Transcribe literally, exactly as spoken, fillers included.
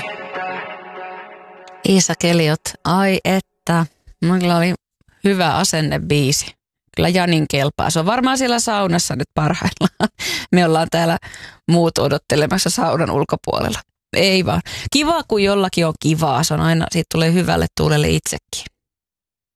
Iisa Keliot, ai että, mulla oli hyvä asennebiisi. Kyllä Janin kelpaa. Se on varmaan siellä saunassa nyt parhaillaan. Me ollaan täällä muut odottelemassa saunan ulkopuolella. Ei vaan. Kiva, kun jollakin on kivaa. Se on aina, siitä tulee hyvälle tuulelle itsekin.